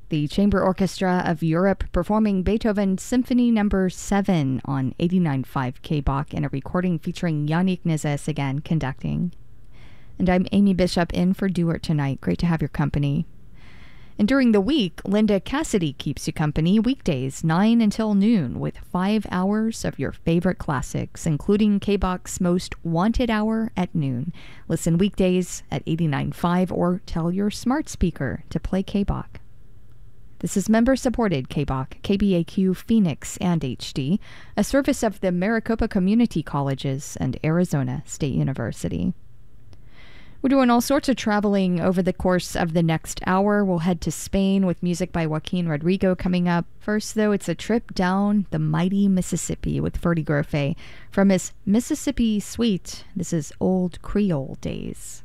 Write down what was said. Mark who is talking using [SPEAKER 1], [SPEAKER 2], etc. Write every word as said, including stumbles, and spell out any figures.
[SPEAKER 1] The Chamber Orchestra of Europe performing Beethoven Symphony Number seven on eighty-nine point five K B O C in a recording featuring Yannick Nezes again conducting. And I'm Amy Bishop in for Duert tonight. Great to have your company. And during the week, Linda Cassidy keeps you company weekdays nine until noon with five hours of your favorite classics, including K B O C's Most Wanted Hour at noon. Listen weekdays at eighty-nine point five or tell your smart speaker to play K B O C. This is member-supported K B O C, K B A Q Phoenix and H D, a service of the Maricopa Community Colleges and Arizona State University. We're doing all sorts of traveling over the course of the next hour. We'll head to Spain with music by Joaquin Rodrigo coming up. First, though, it's a trip down the mighty Mississippi with Ferdy Grofe. From his Mississippi Suite, this is Old Creole Days.